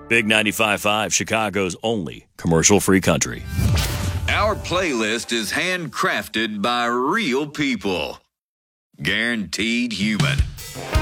Big 95.5, Chicago's only commercial-free country. Our playlist is handcrafted by real people. Guaranteed human.